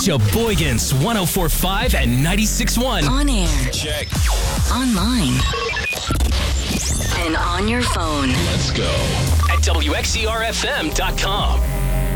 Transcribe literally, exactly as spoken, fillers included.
Sheboygan's one oh four point five and ninety-six point one. On air. Check. Online. And on your phone. Let's go. At W X E R F M dot com.